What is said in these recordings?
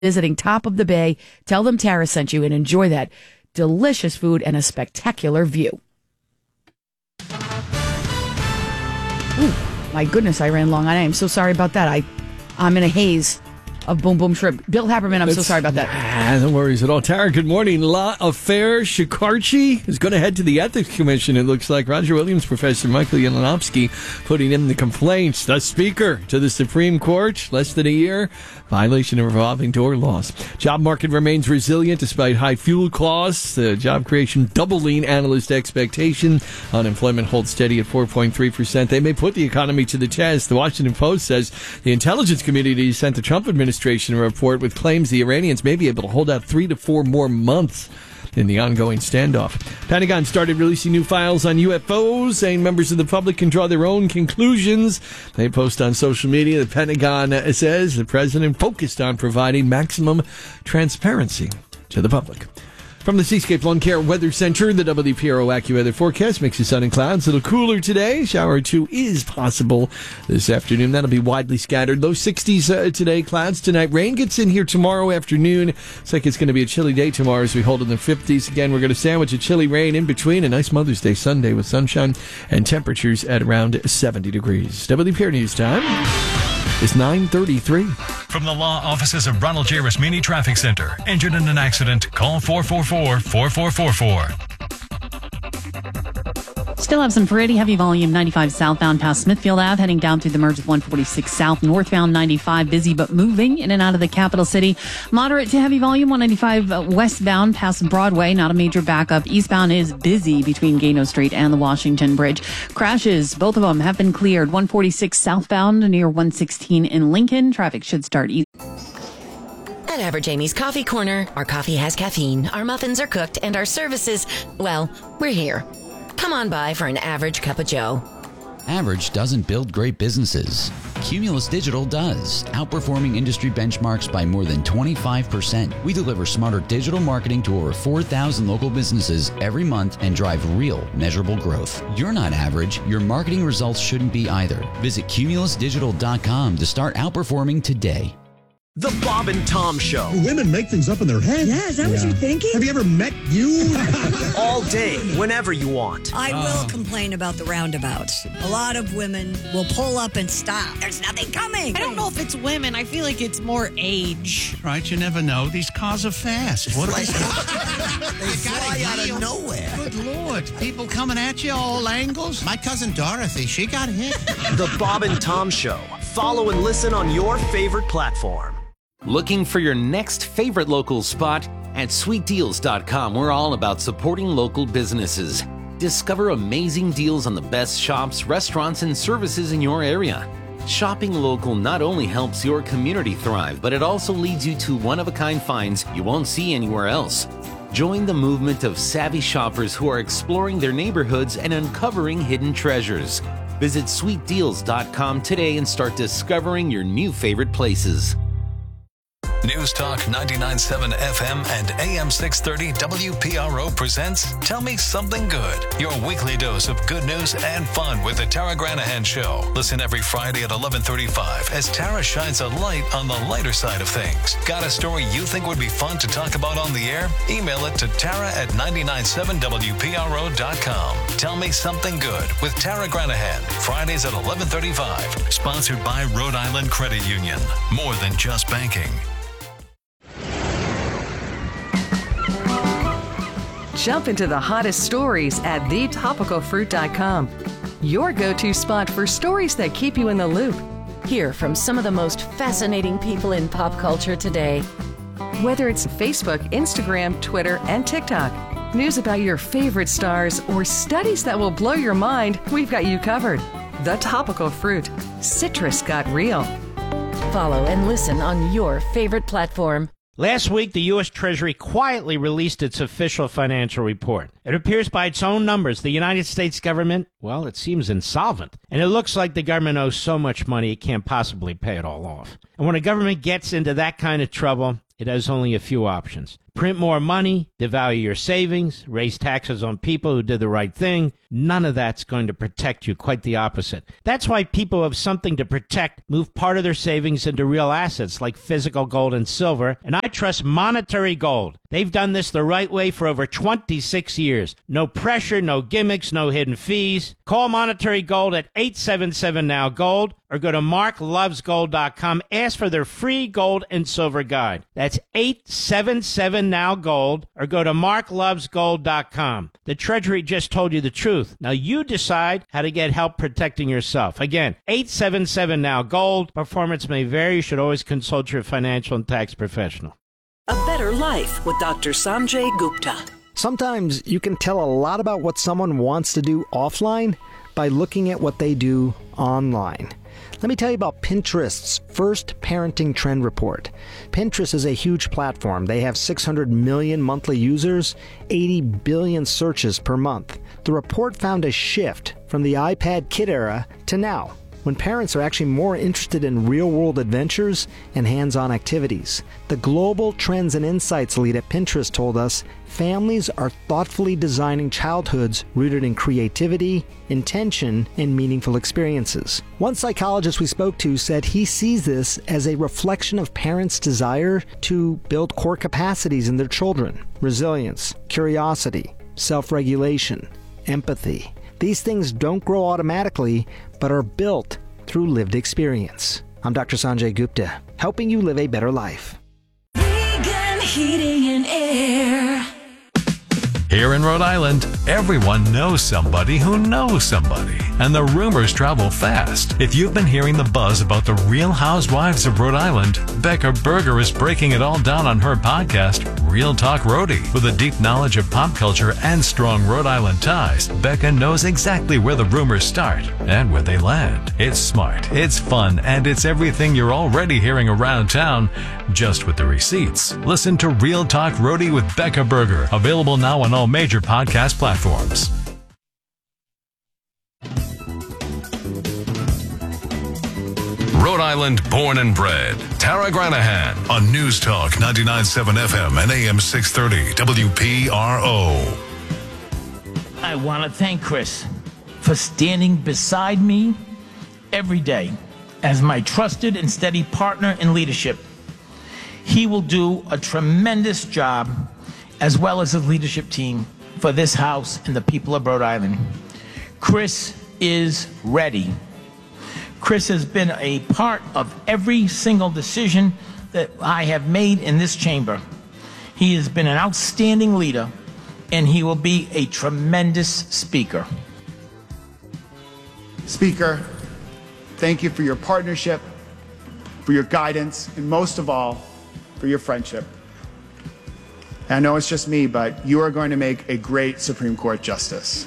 visiting Top of the Bay, tell them Tara sent you and enjoy that delicious food and a spectacular view. Ooh, my goodness, I ran long. I am so sorry about that. I'm in a haze of Boom Boom Shrimp. Bill Haberman, I'm so sorry about that. No worries at all. Tara, good morning. La Affaire Shikarchi is going to head to the Ethics Commission, it looks like. Roger Williams, Professor Michael Yalanowski putting in the complaints. The Speaker to the Supreme Court, less than a year. Violation of revolving door laws. Job market remains resilient despite high fuel costs. Job creation doubling analyst expectation. Unemployment holds steady at 4.3%. They may put the economy to the test. The Washington Post says the intelligence community sent the Trump administration a report with claims the Iranians may be able to hold out 3 to 4 more months in the ongoing standoff. Pentagon started releasing new files on UFOs, saying members of the public can draw their own conclusions. They post on social media. The Pentagon says the president focused on providing maximum transparency to the public. From the Seascape Lawn Care Weather Center, the WPRO AccuWeather forecast makes it sun and clouds. A little cooler today. Shower or two is possible this afternoon. That'll be widely scattered. Low 60s today. Clouds tonight. Rain gets in here tomorrow afternoon. It's like it's going to be a chilly day tomorrow as we hold in the 50s. Again, we're going to sandwich a chilly rain in between a nice Mother's Day Sunday with sunshine and temperatures at around 70 degrees. WPRO News Time is 9:33. From the law offices of Ronald J. Rasmini Traffic Center. Injured in an accident? Call 444-4444. Still have some pretty heavy volume 95 southbound past Smithfield Ave, heading down through the merge of 146 south. Northbound 95 busy but moving in and out of the capital city. Moderate to heavy volume 195 westbound past Broadway, not a major backup. Eastbound is busy between Gano Street and the Washington Bridge. Crashes, both of them have been cleared. 146 southbound near 116 in Lincoln. Traffic should start easy. At Average Amy's Coffee Corner, our coffee has caffeine, our muffins are cooked, and our services, well, we're here. Come on by for an average cup of joe. Average doesn't build great businesses. Cumulus Digital does, outperforming industry benchmarks by more than 25%. We deliver smarter digital marketing to over 4,000 local businesses every month and drive real, measurable growth. You're not average. Your marketing results shouldn't be either. Visit cumulusdigital.com to start outperforming today. The Bob and Tom Show. Women make things up in their head. Yeah, is that what you're thinking? Have you ever met you? All day, whenever you want. I will complain about the roundabouts. A lot of women will pull up and stop. There's nothing coming. I don't know if it's women. I feel like it's more age. Right, you never know. These cars are fast. What They fly out of nowhere. Good Lord. People coming at you all angles. My cousin Dorothy, she got hit. The Bob and Tom Show. Follow and listen on your favorite platform. Looking for your next favorite local spot? At sweetdeals.com, we're all about supporting local businesses. Discover amazing deals on the best shops, restaurants, and services in your area. Shopping local not only helps your community thrive, but it also leads you to one-of-a-kind finds you won't see anywhere else. Join the movement of savvy shoppers who are exploring their neighborhoods and uncovering hidden treasures. Visit sweetdeals.com today and start discovering your new favorite places. News Talk 99.7 FM and AM 630 WPRO presents Tell Me Something Good, your weekly dose of good news and fun with the Tara Granahan Show. Listen every Friday at 11:35 as Tara shines a light on the lighter side of things. Got a story you think would be fun to talk about on the air? Email it to tara@997wpro.com. Tell Me Something Good with Tara Granahan, Fridays at 11:35. Sponsored by Rhode Island Credit Union. More than just banking. Jump into the hottest stories at thetopicalfruit.com. Your go-to spot for stories that keep you in the loop. Hear from some of the most fascinating people in pop culture today. Whether it's Facebook, Instagram, Twitter, and TikTok, news about your favorite stars, or studies that will blow your mind, we've got you covered. The Topical Fruit. Citrus got real. Follow and listen on your favorite platform. Last week, the U.S. Treasury quietly released its official financial report. It appears by its own numbers, the United States government, well, it seems insolvent. And it looks like the government owes so much money it can't possibly pay it all off. And when a government gets into that kind of trouble, it has only a few options. print more money, devalue your savings, raise taxes on people who did the right thing. None of that's going to protect you, quite the opposite. That's why people who have something to protect move part of their savings into real assets like physical gold and silver, and I trust Monetary Gold. They've done this the right way for over 26 years. No pressure, no gimmicks, no hidden fees. Call Monetary Gold at 877-NOW-GOLD or go to marklovesgold.com. Ask for their free gold and silver guide. That's 877-NOW-GOLD or go to marklovesgold.com. The Treasury just told you the truth. Now you decide how to get help protecting yourself. Again, 877-NOW-GOLD. Performance may vary. You should always consult your financial and tax professional. A Better Life with Dr. Sanjay Gupta. Sometimes you can tell a lot about what someone wants to do offline by looking at what they do online. Let me tell you about Pinterest's first parenting trend report. Pinterest is a huge platform. They have 600 million monthly users, 80 billion searches per month. The report found a shift from the iPad kid era to now, when parents are actually more interested in real-world adventures and hands-on activities. The Global Trends and Insights lead at Pinterest told us families are thoughtfully designing childhoods rooted in creativity, intention, and meaningful experiences. One psychologist we spoke to said he sees this as a reflection of parents' desire to build core capacities in their children: resilience, curiosity, self-regulation, empathy. These things don't grow automatically, but are built through lived experience. I'm Dr. Sanjay Gupta, helping you live a better life. Vegan heating and air. Here in Rhode Island, everyone knows somebody who knows somebody, and the rumors travel fast. If you've been hearing the buzz about the Real Housewives of Rhode Island, Becca Berger is breaking it all down on her podcast, Real Talk Rhody. With a deep knowledge of pop culture and strong Rhode Island ties, Becca knows exactly where the rumors start and where they land. It's smart, it's fun, and it's everything you're already hearing around town, just with the receipts. Listen to Real Talk Rhody with Becca Berger, available now on all major podcast platforms. Rhode Island born and bred, Tara Granahan on News Talk 99.7 FM and AM 630 WPRO. I want to thank Chris for standing beside me every day as my trusted and steady partner in leadership. He will do a tremendous job, as well as his leadership team, for this house and the people of Rhode Island. Chris is ready. Chris has been a part of every single decision that I have made in this chamber. He has been an outstanding leader, and he will be a tremendous speaker. Speaker, thank you for your partnership, for your guidance, and most of all, for your friendship. And I know it's just me, but you are going to make a great Supreme Court justice.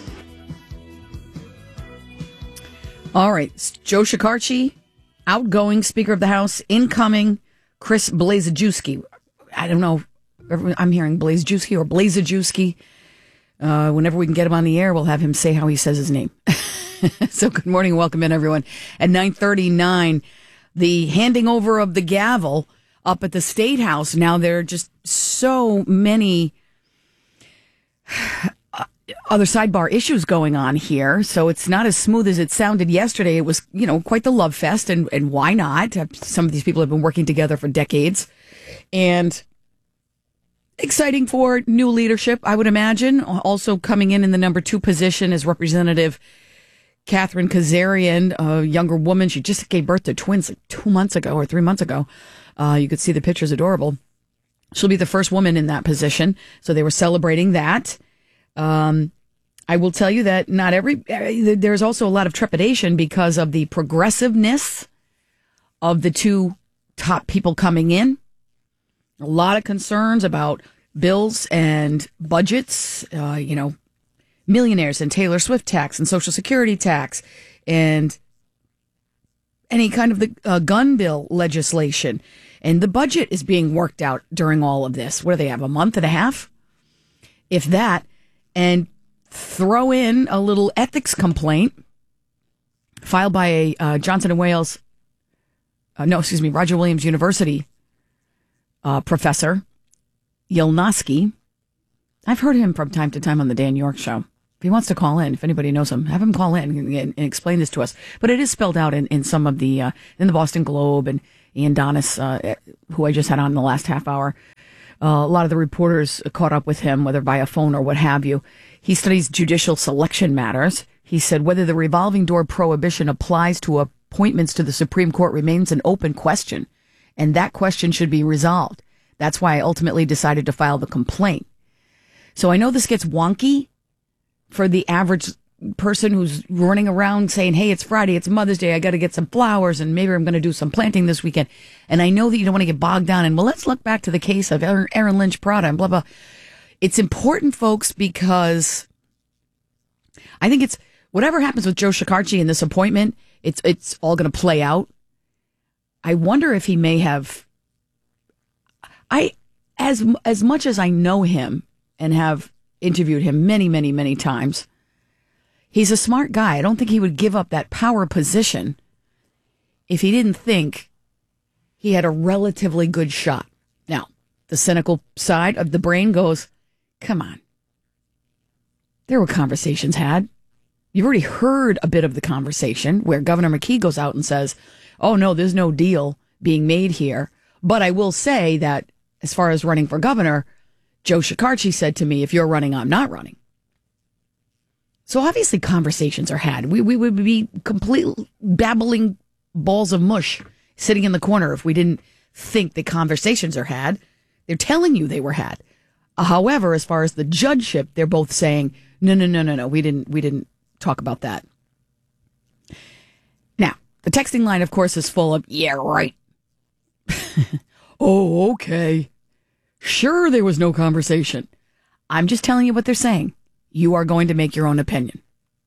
All right. Joe Shekarchi, outgoing Speaker of the House, incoming Chris Blazajewski. I don't know. I'm hearing Blazajewski or Blazajewski. Whenever we can get him on the air, we'll have him say how he says his name. So good morning. Welcome in, everyone. At 9:39, the handing over of the gavel up at the State House. Now, there are just so many other sidebar issues going on here, so it's not as smooth as it sounded yesterday. It was, quite the love fest, and why not? Some of these people have been working together for decades, and exciting for new leadership, I would imagine. Also coming in the number 2 position is Representative Catherine Kazarian, a younger woman. She just gave birth to twins like 2 months ago or 3 months ago. You could see the pictures, adorable. She'll be the first woman in that position, so they were celebrating that. I will tell you that there's also a lot of trepidation because of the progressiveness of the 2 top people coming in. A lot of concerns about bills and budgets, millionaires and Taylor Swift tax and Social Security tax and any kind of the gun bill legislation. And the budget is being worked out during all of this. What do they have, a month and a half? If that. And throw in a little ethics complaint filed by a Roger Williams University professor. Yelnowski. I've heard him from time to time on the Dan York Show. If he wants to call in, if anybody knows him, have him call in and explain this to us. But it is spelled out in some of the, in the Boston Globe, and Ian Donis, who I just had on the last half hour. A lot of the reporters caught up with him, whether by a phone or what have you. He studies judicial selection matters. He said whether the revolving door prohibition applies to appointments to the Supreme Court remains an open question, and that question should be resolved. That's why I ultimately decided to file the complaint. So I know this gets wonky for the average person who's running around saying, hey, it's Friday, it's Mother's Day, I got to get some flowers, and maybe I'm going to do some planting this weekend. And I know that you don't want to get bogged down in, well, let's look back to the case of Aaron Lynch Prada and blah, blah. It's important, folks, because I think it's whatever happens with Joe Shekarchi in this appointment, it's all going to play out. I wonder if he may have, as much as I know him and have interviewed him many, many, many times, he's a smart guy. I don't think he would give up that power position if he didn't think he had a relatively good shot. Now, the cynical side of the brain goes, come on. There were conversations had. You've already heard a bit of the conversation where Governor McKee goes out and says, oh, no, there's no deal being made here. But I will say that as far as running for governor, Joe Shekarchi said to me, if you're running, I'm not running. So obviously conversations are had. We would be completely babbling balls of mush sitting in the corner if we didn't think the conversations are had. They're telling you they were had. However, as far as the judgeship, they're both saying, no, we didn't talk about that. Now, the texting line, of course, is full of, yeah, right. Oh, okay. Sure, there was no conversation. I'm just telling you what they're saying. You are going to make your own opinion.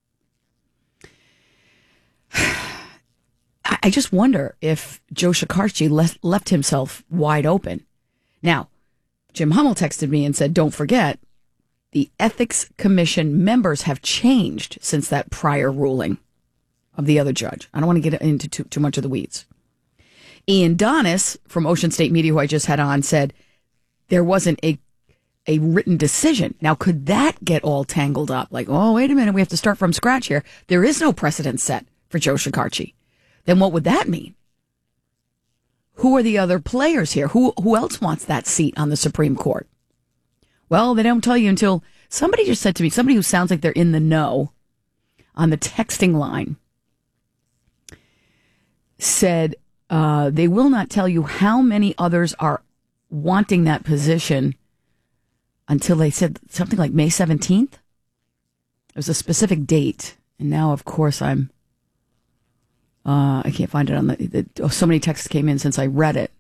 I just wonder if Joe Shekarchi left himself wide open. Now, Jim Hummel texted me and said, don't forget, the Ethics Commission members have changed since that prior ruling of the other judge. I don't want to get into too much of the weeds. Ian Donis from Ocean State Media, who I just had on, said there wasn't a written decision. Now, could that get all tangled up? Like, oh, wait a minute, we have to start from scratch here. There is no precedent set for Joe Shekarchi. Then what would that mean? Who are the other players here? Who else wants that seat on the Supreme Court? Well, they don't tell you until somebody just said to me, somebody who sounds like they're in the know on the texting line said they will not tell you how many others are wanting that position until they said something like May 17th. It was a specific date. And now, of course, I can't find it on so many texts came in since I read it.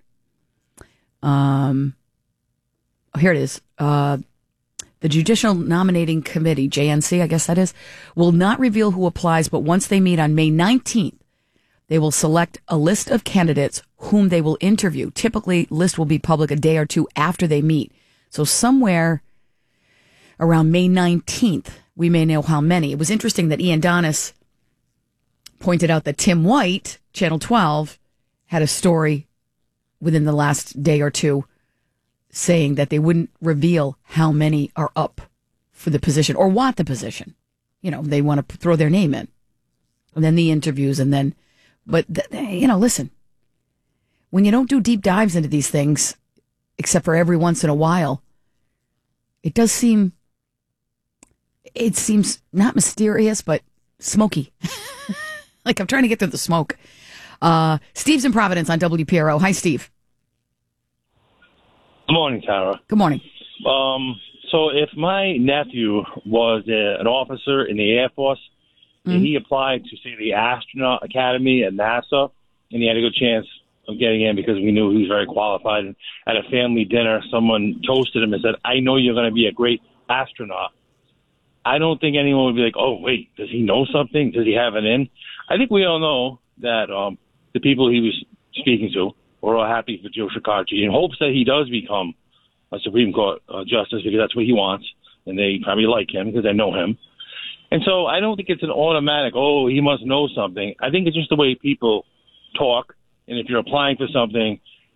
Here it is. The Judicial Nominating Committee, JNC, I guess that is, will not reveal who applies, but once they meet on May 19th, they will select a list of candidates whom they will interview. Typically, list will be public a day or two after they meet. So somewhere around May 19th, we may know how many. It was interesting that Ian Donis pointed out that Tim White, Channel 12, had a story within the last day or two saying that they wouldn't reveal how many are up for the position or want the position. You know, they want to throw their name in. And then the interviews and then, listen, when you don't do deep dives into these things, except for every once in a while, it seems not mysterious, but smoky. Like I'm trying to get through the smoke. Steve's in Providence on WPRO. Hi, Steve. Good morning, Tara. Good morning. So if my nephew was an officer in the Air Force, and he applied to, say, the Astronaut Academy at NASA, and he had a good chance of getting in because we knew he was very qualified. And at a family dinner, someone toasted him and said, I know you're going to be a great astronaut. I don't think anyone would be like, oh, wait, does he know something? Does he have it in? I think we all know that the people he was speaking to were all happy for Joe Shekarchi in hopes that he does become a Supreme Court justice because that's what he wants, and they probably like him because they know him. And so I don't think it's an automatic, oh, he must know something. I think it's just the way people talk, and if you're applying for something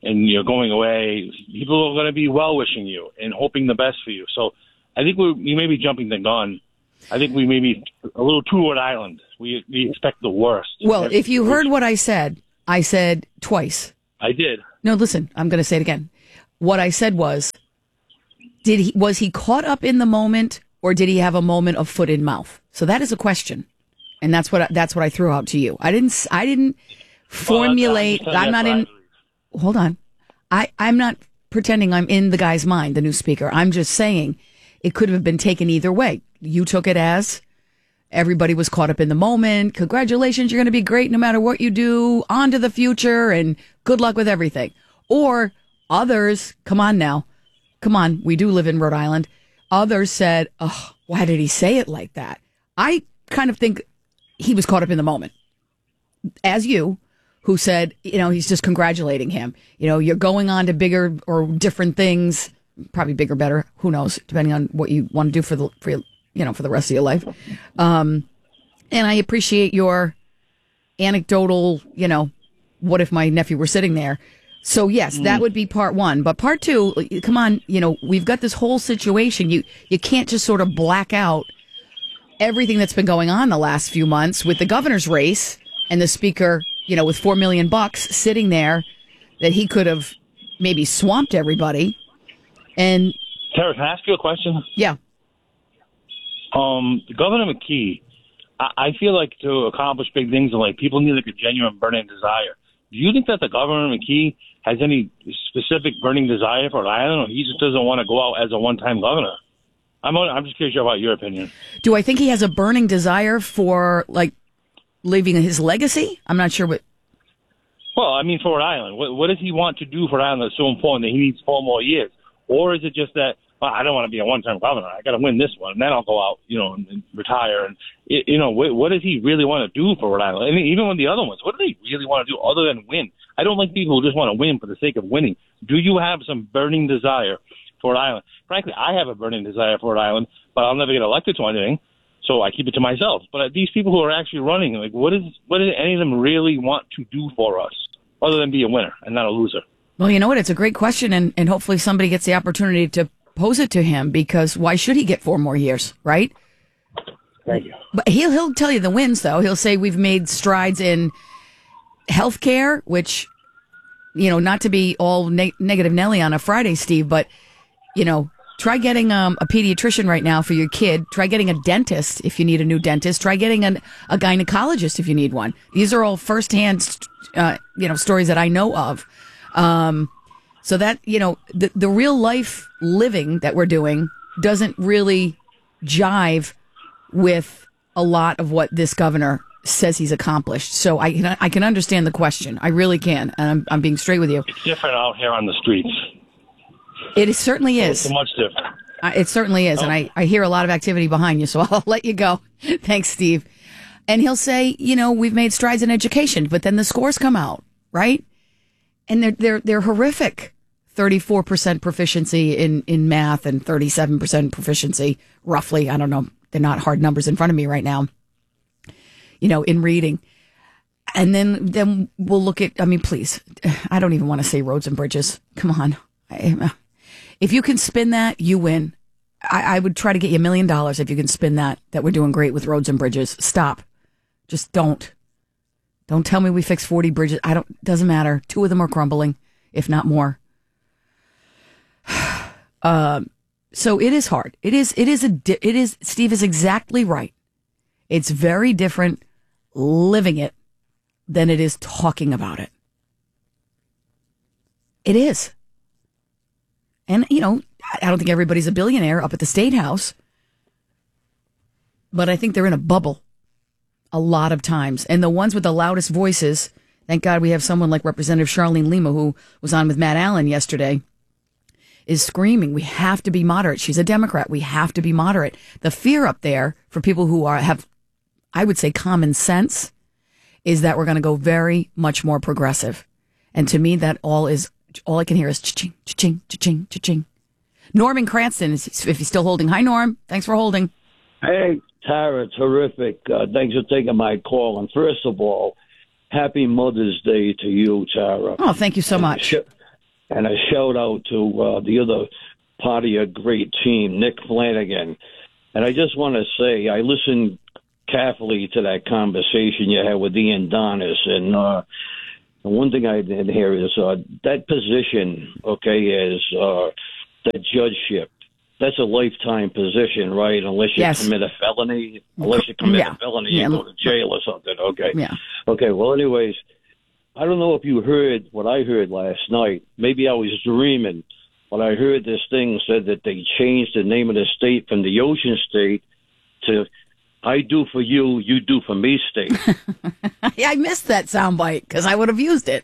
and you're going away, people are going to be well-wishing you and hoping the best for you. So I think we may be jumping the gun. I think we may be a little too Rhode Island. We expect the worst. Well, if you heard what I said twice. I did. No, listen, I'm going to say it again. What I said was he caught up in the moment, or did he have a moment of foot in mouth? So that is a question, and that's what I threw out to you. I didn't formulate. I'm not in. Hold on, I'm not pretending I'm in the guy's mind, the new speaker. I'm just saying it could have been taken either way. You took it as everybody was caught up in the moment. Congratulations, you're going to be great no matter what you do. On to the future, and good luck with everything. Or others, come on, we do live in Rhode Island. Others said, oh, why did he say it like that? I kind of think he was caught up in the moment. As you, who said, he's just congratulating him. You're going on to bigger or different things, probably bigger, better, who knows, depending on what you want to do for the rest of your life. And I appreciate your anecdotal, what if my nephew were sitting there? So yes, that would be part one. But part two, come on, we've got this whole situation. You can't just sort of black out everything that's been going on the last few months with the governor's race and the speaker, with $4 million sitting there that he could have maybe swamped everybody. And Tara, can I ask you a question? Yeah. Governor McKee, I feel like to accomplish big things, like people need like a genuine burning desire. Do you think that the Governor McKee has any specific burning desire for Rhode Island, or he just doesn't want to go out as a one-time governor? I'm just curious about your opinion. Do I think he has a burning desire for leaving his legacy? I'm not sure what. Well, I mean, for Rhode Island, what does he want to do for Rhode Island that's so important that he needs 4 more years? Or is it just that, I don't want to be a one-time governor. I got to win this one, and then I'll go out, and retire. And what does he really want to do for Rhode Island? I mean, even with the other ones, what do they really want to do other than win? I don't like people who just want to win for the sake of winning. Do you have some burning desire for Rhode Island? Frankly, I have a burning desire for Rhode Island, but I'll never get elected to anything, so I keep it to myself. But these people who are actually running, what does any of them really want to do for us, other than be a winner and not a loser? Well, you know what? It's a great question, and hopefully somebody gets the opportunity to pose it to him, because why should he get 4 more years, right? Thank you. But he'll tell you the wins, though. He'll say we've made strides in healthcare, which, not to be all negative Nelly on a Friday, Steve, but, try getting a pediatrician right now for your kid. Try getting a dentist if you need a new dentist. Try getting a gynecologist if you need one. These are all firsthand, stories that I know of. So that, the real life living that we're doing doesn't really jive with a lot of what this governor says he's accomplished. So I can understand the question. I really can. And I'm being straight with you. It's different out here on the streets. It certainly is. It's much different. It certainly is. And I hear a lot of activity behind you, so I'll let you go. Thanks, Steve. And he'll say, we've made strides in education, but then the scores come out, right? And they're horrific. 34% proficiency in math and 37% proficiency, roughly. I don't know. They're not hard numbers in front of me right now, in reading. And then we'll look at, please, I don't even want to say roads and bridges. Come on. If you can spin that, you win. I would try to get you $1 million if you can spin that we're doing great with roads and bridges. Stop. Just don't. Don't tell me we fixed 40 bridges. Doesn't matter. 2 of them are crumbling, if not more. So it is hard. It is, Steve is exactly right. It's very different living it than it is talking about it. It is. And, I don't think everybody's a billionaire up at the State House, but I think they're in a bubble a lot of times. And the ones with the loudest voices, thank God we have someone like Representative Charlene Lima, who was on with Matt Allen yesterday, is screaming, we have to be moderate. She's a Democrat. We have to be moderate. The fear up there for people who have, I would say, common sense, is that we're going to go very much more progressive. And to me, that all I can hear is cha-ching, cha-ching, cha-ching, cha-ching. Norman Cranston, if he's still holding. Hi, Norm. Thanks for holding. Hey, Tara, terrific. Thanks for taking my call. And first of all, happy Mother's Day to you, Tara. Oh, thank you so much. And a shout out to the other part of your great team, Nick Flanagan. And I just want to say, I listened carefully to that conversation you had with Ian Donis. And one thing I didn't hear is that position, okay, is the judgeship. That's a lifetime position, right? Unless you commit a felony. Unless you commit a felony, you go to jail or something. Okay. Yeah. Okay. Well, anyways, I don't know if you heard what I heard last night. Maybe I was dreaming, but I heard this thing said that they changed the name of the state from the Ocean State to I do for you, you do for me state. I missed that soundbite because I would have used it.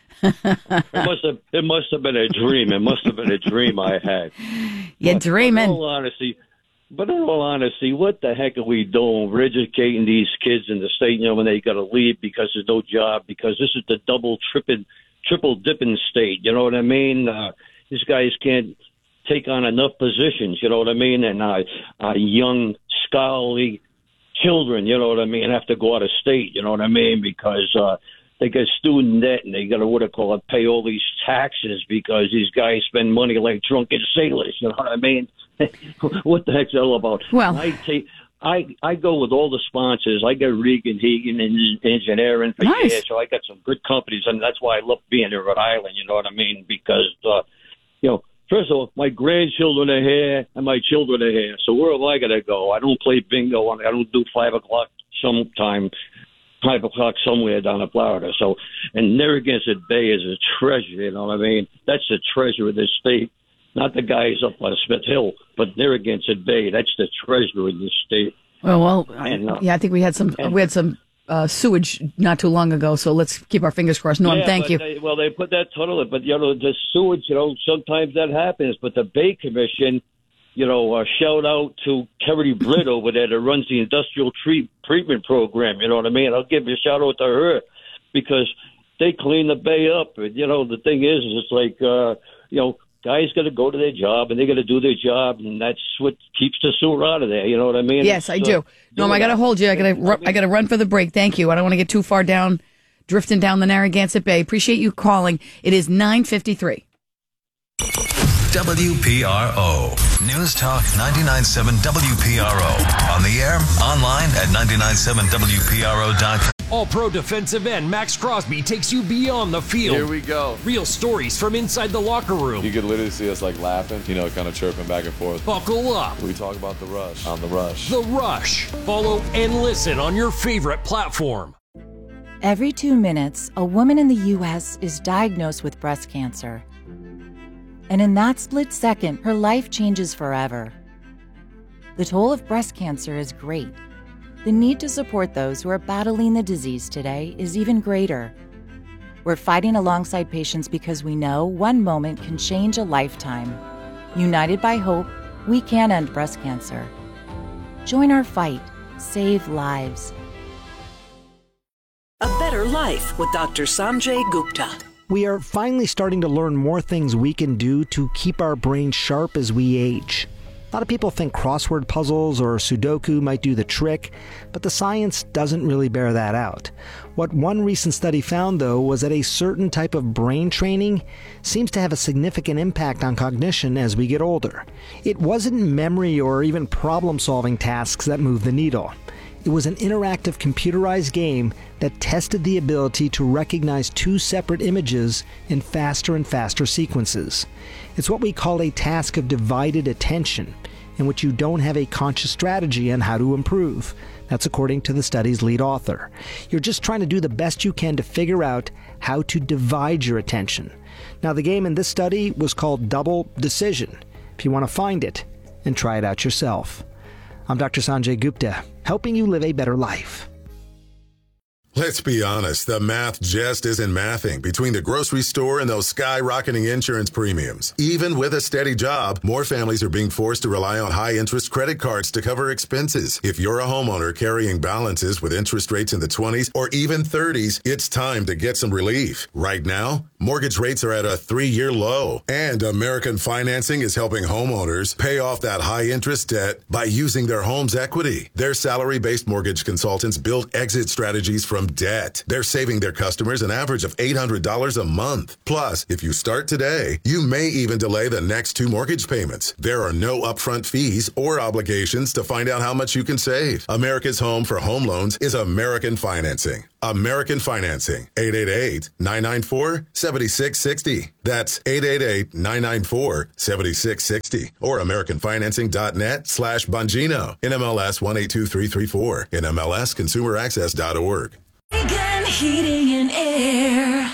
It must have been a dream. It must have been a dream I had. You're dreaming. But in all honesty, what the heck are we doing? We're educating these kids in the state, when they got to leave because there's no job, because this is the triple dipping state. You know what I mean? These guys can't take on enough positions. You know what I mean? And young scholarly children, you know what I mean, have to go out of state. You know what I mean? Because they got student debt, and they got to pay all these taxes because these guys spend money like drunken sailors. You know what I mean? What the heck's that all about? Well, I go with all the sponsors. I got Regan Hegan and Engineering for years, so I got some good companies, and that's why I love being in Rhode Island. You know what I mean? Because first of all, my grandchildren are here and my children are here. So where am I going to go? I don't play bingo. I don't do 5 o'clock sometime. 5 o'clock somewhere down in Florida. So, and Narragansett Bay is a treasure, you know what I mean? That's the treasure of this state. Not the guys up on Smith Hill, but Narragansett Bay. That's the treasure of this state. I think we had some sewage not too long ago, so let's keep our fingers crossed. Norm, thank you. They put that tunnel in, but, the sewage, sometimes that happens. But the Bay Commission, shout out to Kerry Britt over there that runs the industrial treatment program. You know what I mean? I'll give a shout out to her because they clean the bay up. And, the thing is it's like, guys got to go to their job and they got to do their job, and that's what keeps the sewer out of there. You know what I mean? Yes, I do. Norm, I got to hold you. I got to run for the break. Thank you. I don't want to get too far down, drifting down the Narragansett Bay. Appreciate you calling. It is 9:53. WPRO. News Talk 99.7 WPRO. On the air, online at 99.7WPRO.com. All-Pro defensive end Max Crosby takes you beyond the field. Here we go. Real stories from inside the locker room. You could literally see us laughing, kind of chirping back and forth. Buckle up. We talk about The Rush on The Rush. The Rush. Follow and listen on your favorite platform. Every 2 minutes, a woman in the U.S. is diagnosed with breast cancer. And in that split second, her life changes forever. The toll of breast cancer is great. The need to support those who are battling the disease today is even greater. We're fighting alongside patients because we know one moment can change a lifetime. United by hope, we can end breast cancer. Join our fight. Save lives. A Better Life with Dr. Sanjay Gupta. We are finally starting to learn more things we can do to keep our brains sharp as we age. A lot of people think crossword puzzles or Sudoku might do the trick, but the science doesn't really bear that out. What one recent study found, though, was that a certain type of brain training seems to have a significant impact on cognition as we get older. It wasn't memory or even problem-solving tasks that moved the needle. It was an interactive computerized game that tested the ability to recognize 2 separate images in faster and faster sequences. It's what we call a task of divided attention, in which you don't have a conscious strategy on how to improve. That's according to the study's lead author. You're just trying to do the best you can to figure out how to divide your attention. Now, the game in this study was called Double Decision. If you want to find it and try it out yourself. I'm Dr. Sanjay Gupta, helping you live a better life. Let's be honest, the math just isn't mathing between the grocery store and those skyrocketing insurance premiums. Even with a steady job, more families are being forced to rely on high-interest credit cards to cover expenses. If you're a homeowner carrying balances with interest rates in the 20s or even 30s, it's time to get some relief. Right now, Mortgage rates are at a 3-year low, and American Financing is helping homeowners pay off that high-interest debt by using their home's equity. Their salary-based mortgage consultants build exit strategies from debt. They're saving their customers an average of $800 a month. Plus, if you start today, you may even delay the next 2 mortgage payments. There are no upfront fees or obligations to find out how much you can save. America's home for home loans is American Financing. American Financing, 888-994-7660. That's 888-994-7660. Or AmericanFinancing.net/Bongino. NMLS 182334. NMLSConsumerAccess.org. Heating and air.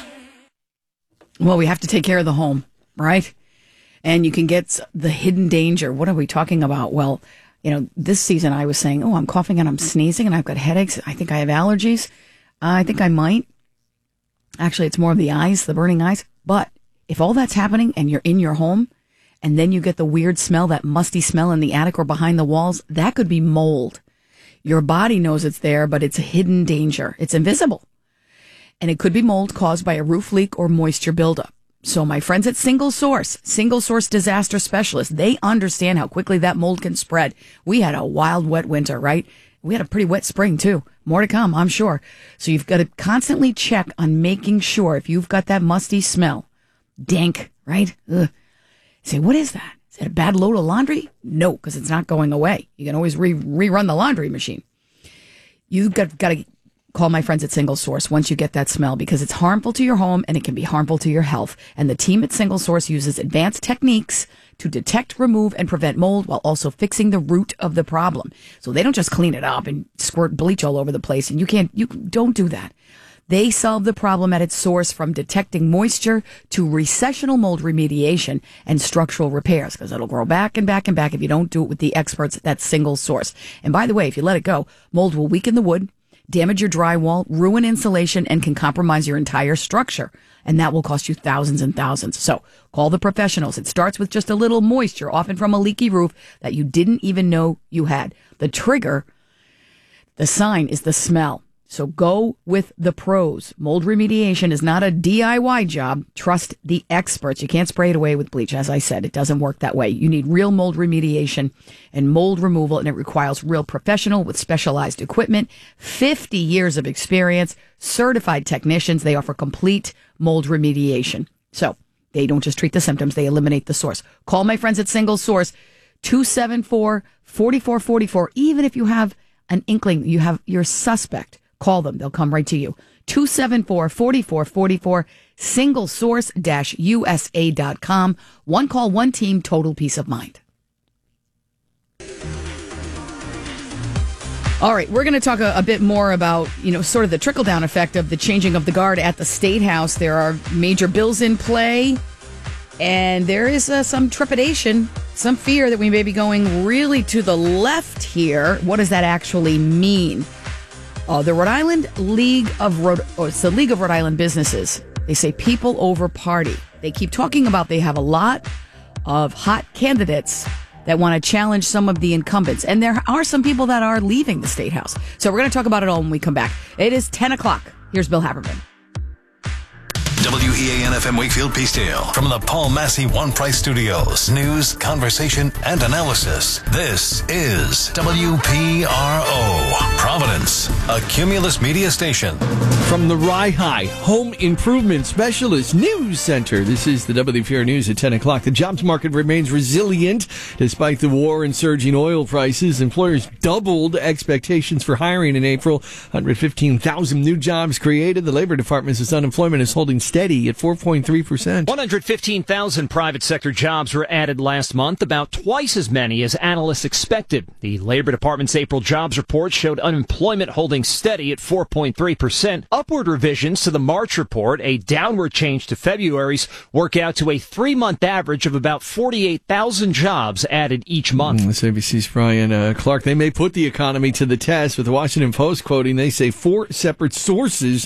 Well, we have to take care of the home, right? And you can get the hidden danger. What are we talking about? Well, this season I was saying, I'm coughing and I'm sneezing and I've got headaches. I think I have allergies. I think I might. Actually, it's more of the eyes, the burning eyes. But if all that's happening and you're in your home and then you get the weird smell, that musty smell in the attic or behind the walls, that could be mold. Your body knows it's there, but it's a hidden danger. It's invisible. And it could be mold caused by a roof leak or moisture buildup. So my friends at Single Source Disaster Specialists, they understand how quickly that mold can spread. We had a wild, wet winter, right? We had a pretty wet spring, too. More to come, I'm sure. So you've got to constantly check on making sure if you've got that musty smell, dank, right? Ugh. Say, what is that? Is that a bad load of laundry? No, because it's not going away. You can always rerun the laundry machine. You've got to call my friends at Single Source once you get that smell, because it's harmful to your home and it can be harmful to your health. And the team at Single Source uses advanced techniques to detect, remove, and prevent mold while also fixing the root of the problem. So they don't just clean it up and squirt bleach all over the place. And you don't do that. They solve the problem at its source, from detecting moisture to recessional mold remediation and structural repairs, because it'll grow back and back and back if you don't do it with the experts at Single Source. And by the way, if you let it go, mold will weaken the wood, damage your drywall, ruin insulation, and can compromise your entire structure. And that will cost you thousands and thousands. So call the professionals. It starts with just a little moisture, often from a leaky roof that you didn't even know you had. The trigger, the sign, is the smell. So go with the pros. Mold remediation is not a DIY job. Trust the experts. You can't spray it away with bleach. As I said, it doesn't work that way. You need real mold remediation and mold removal, and it requires real professional with specialized equipment, 50 years of experience, certified technicians. They offer complete mold remediation. So they don't just treat the symptoms, they eliminate the source. Call my friends at Single Source, 274-4444. Even if you have an inkling, you're suspect, call them. They'll come right to you. 274-4444, singlesource-usa.com. One call, one team, total peace of mind. All right, we're going to talk a bit more about, sort of the trickle-down effect of the changing of the guard at the State House. There are major bills in play, and there is some trepidation, some fear that we may be going really to the left here. What does that actually mean? The Rhode Island League of Rhode Island Businesses. They say people over party. They keep talking about they have a lot of hot candidates that want to challenge some of the incumbents. And there are some people that are leaving the State House. So we're going to talk about it all when we come back. It is 10 o'clock. Here's Bill Haberman. WEAN-FM Wakefield Peacedale from the Paul Massey One Price Studios. News, conversation, and analysis. This is WPRO, Providence, a Cumulus media station. From the Rye High Home Improvement Specialist News Center, this is the WPRO News at 10 o'clock. The jobs market remains resilient despite the war and surging oil prices. Employers doubled expectations for hiring in April. 115,000 new jobs created. The Labor Department says unemployment is holding steady at 4.3%. 115,000 private sector jobs were added last month, about twice as many as analysts expected. The Labor Department's April jobs report showed unemployment holding steady at 4.3%. Upward revisions to the March report, a downward change to February's, work out to a 3-month average of about 48,000 jobs added each month. That's ABC's Brian Clark. They may put the economy to the test, with the Washington Post quoting, they say 4 separate sources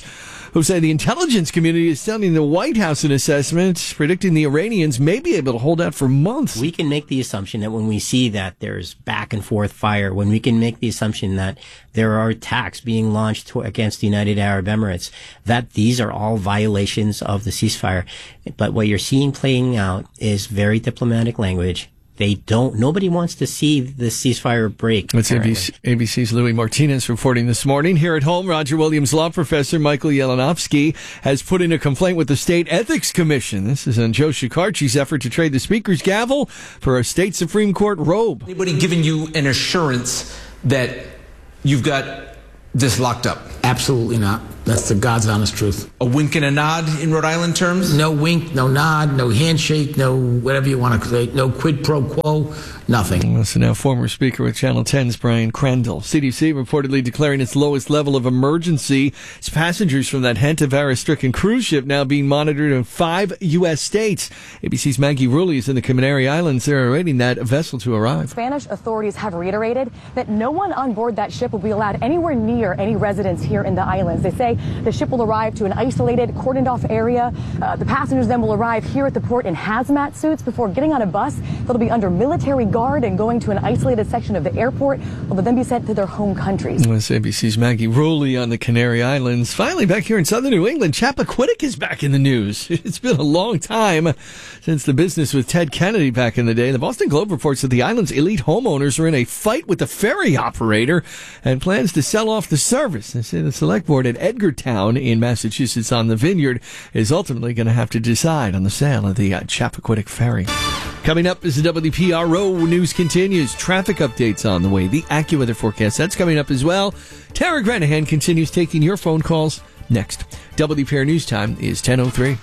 Jose, the intelligence community is sending the White House an assessment predicting the Iranians may be able to hold out for months. We can make the assumption that when we see that there's back and forth fire, when we can make the assumption that there are attacks being launched against the United Arab Emirates, that these are all violations of the ceasefire. But what you're seeing playing out is very diplomatic language. Nobody wants to see the ceasefire break. That's ABC's Louis Martinez reporting this morning. Here at home, Roger Williams law professor Michael Yelenovsky has put in a complaint with the State Ethics Commission. This is on Joe Shikarchi's effort to trade the Speaker's gavel for a state Supreme Court robe. Anybody giving you an assurance that you've got this locked up? Absolutely not. That's the God's honest truth. A wink and a nod in Rhode Island terms? No wink, no nod, no handshake, no whatever you want to say, no quid pro quo, nothing. Listen now, former Speaker with Channel 10's Brian Crandall. CDC reportedly declaring its lowest level of emergency. It's passengers from that hantavirus-stricken cruise ship now being monitored in 5 U.S. states. ABC's Maggie Rulli is in the Canary Islands. They're awaiting that vessel to arrive. Spanish authorities have reiterated that no one on board that ship will be allowed anywhere near any residents here in the islands. They say the ship will arrive to an isolated, cordoned-off area. The passengers then will arrive here at the port in hazmat suits before getting on a bus. They'll be under military guard and going to an isolated section of the airport. They'll then be sent to their home countries. That's ABC's Maggie Rulli on the Canary Islands. Finally, back here in southern New England, Chappaquiddick is back in the news. It's been a long time since the business with Ted Kennedy back in the day. The Boston Globe reports that the island's elite homeowners are in a fight with the ferry operator and plans to sell off the service. They say the select board at Edgartown in Massachusetts on the Vineyard is ultimately going to have to decide on the sale of the Chappaquiddick Ferry. Coming up as the WPRO news continues, traffic updates on the way, the AccuWeather forecast, that's coming up as well. Tara Granahan continues taking your phone calls next. WPR News Time is 10:03.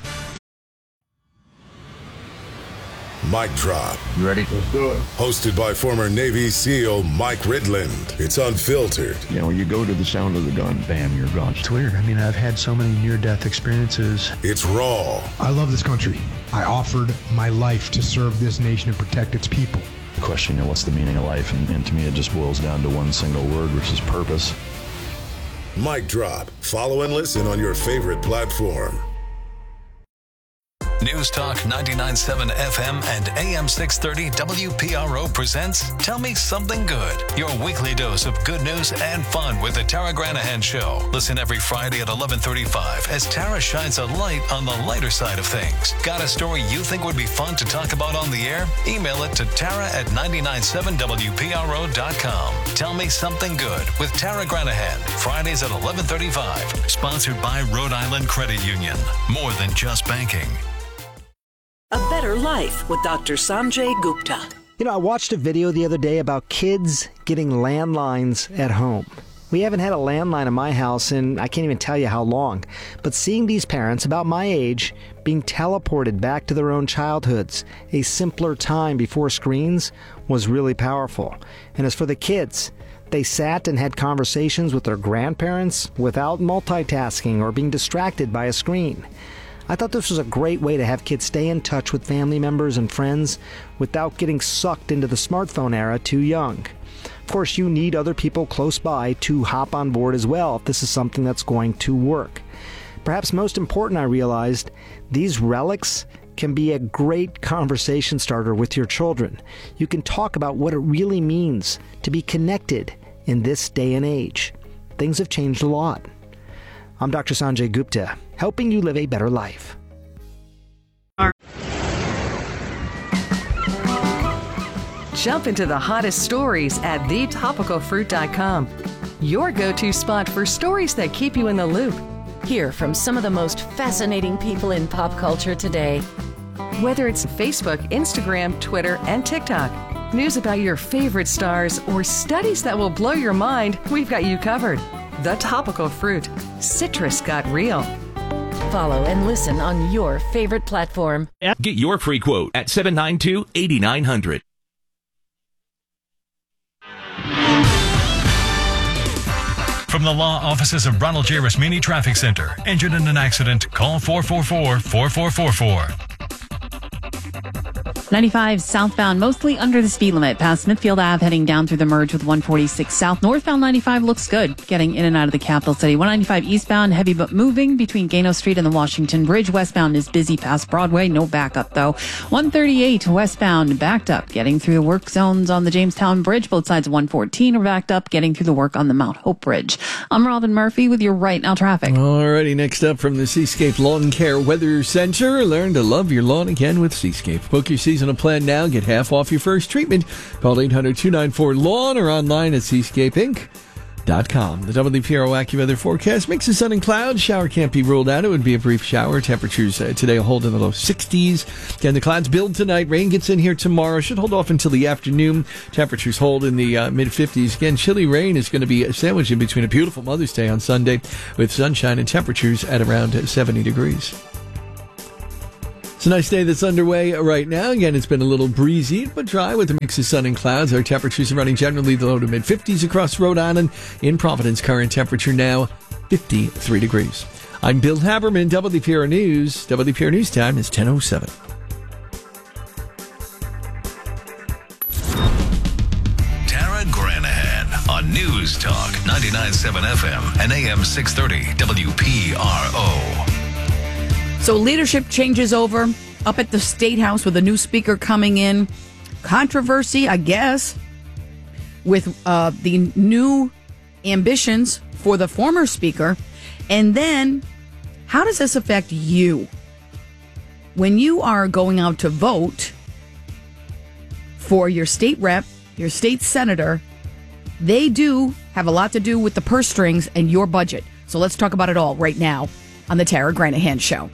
Mic Drop. You ready? Let's do it. Hosted by former Navy SEAL Mike Ridland. It's unfiltered. You know, you go to the sound of the gun, bam, you're gone. It's weird. I mean, I've had so many near-death experiences. It's raw. I love this country. I offered my life to serve this nation and protect its people. The question, you know, what's the meaning of life? And to me, it just boils down to one single word, which is purpose. Mic Drop. Follow and listen on your favorite platform. News Talk 99.7 FM and AM 630 WPRO presents Tell Me Something Good, your weekly dose of good news and fun with the Tara Granahan Show. Listen every Friday at 11:35 as Tara shines a light on the lighter side of things. Got a story you think would be fun to talk about on the air? Email it to tara@997wpro.com. Tell Me Something Good with Tara Granahan, Fridays at 11:35. Sponsored by Rhode Island Credit Union. More than just banking. A Better Life with Dr. Sanjay Gupta. You know, I watched a video the other day about kids getting landlines at home. We haven't had a landline in my house in I can't even tell you how long. But seeing these parents about my age being teleported back to their own childhoods, a simpler time before screens, was really powerful. And as for the kids, they sat and had conversations with their grandparents without multitasking or being distracted by a screen. I thought this was a great way to have kids stay in touch with family members and friends without getting sucked into the smartphone era too young. Of course, you need other people close by to hop on board as well if this is something that's going to work. Perhaps most important, I realized, these relics can be a great conversation starter with your children. You can talk about what it really means to be connected in this day and age. Things have changed a lot. I'm Dr. Sanjay Gupta, helping you live a better life. Jump into the hottest stories at thetopicalfruit.com. Your go-to spot for stories that keep you in the loop. Hear from some of the most fascinating people in pop culture today. Whether it's Facebook, Instagram, Twitter, and TikTok, news about your favorite stars, or studies that will blow your mind, we've got you covered. The Topical Fruit. Citrus got real. Follow and listen on your favorite platform. Get your free quote at 792-8900. From the law offices of Ronald J. Rasmini Traffic Center. Injured in an accident? Call 444-4444. 95 southbound, mostly under the speed limit, past Smithfield Ave, heading down through the merge with 146 south. Northbound 95 looks good, getting in and out of the capital city. 195 eastbound, heavy but moving between Gano Street and the Washington Bridge. Westbound is busy past Broadway, no backup though. 138 westbound, backed up, getting through the work zones on the Jamestown Bridge. Both sides of 114 are backed up, getting through the work on the Mount Hope Bridge. I'm Robin Murphy with your Right Now traffic. Alrighty, next up from the Seascape Lawn Care Weather Center. Learn to love your lawn again with Seascape. Book your seasonal plan now. Get half off your first treatment. Call 800-294-LAWN or online at seascapeinc.com. The WPRO AccuWeather forecast: mix of sun and clouds. Shower can't be ruled out. It would be a brief shower. Temperatures today will hold in the low 60s. Again, the clouds build tonight. Rain gets in here tomorrow. Should hold off until the afternoon. Temperatures hold in the mid-50s. Again, chilly rain is going to be sandwiched in between a beautiful Mother's Day on Sunday with sunshine and temperatures at around 70 degrees. It's a nice day that's underway right now. Again, it's been a little breezy but dry with a mix of sun and clouds. Our temperatures are running generally the low to mid-50s across Rhode Island. In Providence, current temperature now 53 degrees. I'm Bill Haberman, WPRO News. WPRO News time is 10:07. Tara Granahan on News Talk 99.7 FM and AM 630 WPRO. So leadership changes over up at the State House with a new speaker coming in. Controversy, I guess, with the new ambitions for the former speaker. And then, how does this affect you? When you are going out to vote for your state rep, your state senator, they do have a lot to do with the purse strings and your budget. So let's talk about it all right now on the Tara Granahan Show.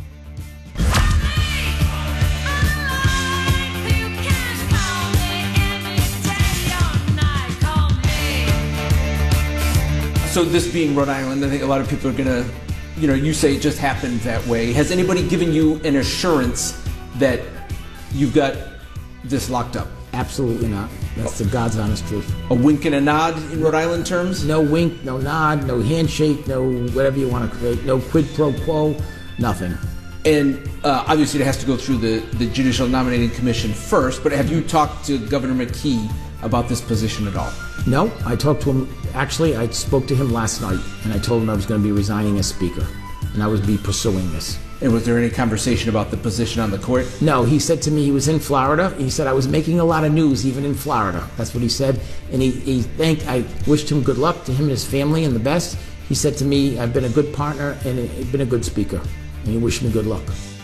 So this being Rhode Island, I think a lot of people are going to, you say it just happened that way. Has anybody given you an assurance that you've got this locked up? Absolutely not. That's the God's honest truth. A wink and a nod in Rhode Island terms? No wink, no nod, no handshake, no whatever you want to create, no quid pro quo, nothing. And obviously it has to go through the Judicial Nominating Commission first, but have you talked to Governor McKee about this position at all? No, I talked to him. Actually, I spoke to him last night, and I told him I was going to be resigning as Speaker, and I would be pursuing this. And was there any conversation about the position on the court? No, he said to me he was in Florida. He said I was making a lot of news, even in Florida. That's what he said. And I wished him good luck, to him and his family, and the best. He said to me, I've been a good partner and been a good speaker, and he wished me good luck.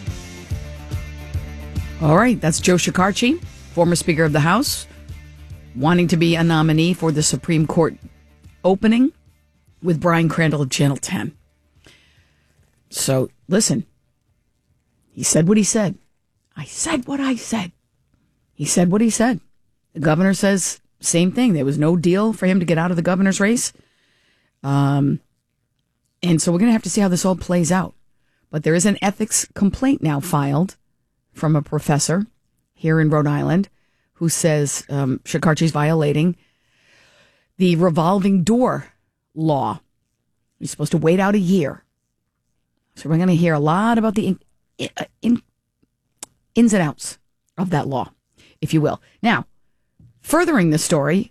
All right, that's Joe Shekarchi, former Speaker of the House, wanting to be a nominee for the Supreme Court opening with Brian Crandall of Channel 10. So, listen, he said what he said. I said what I said. He said what he said. The governor says same thing. There was no deal for him to get out of the governor's race. And so we're going to have to see how this all plays out. But there is an ethics complaint now filed from a professor here in Rhode Island who says Shekarchi's violating the revolving door law. He's supposed to wait out a year. So we're going to hear a lot about the ins and outs of that law, if you will. Now, furthering the story,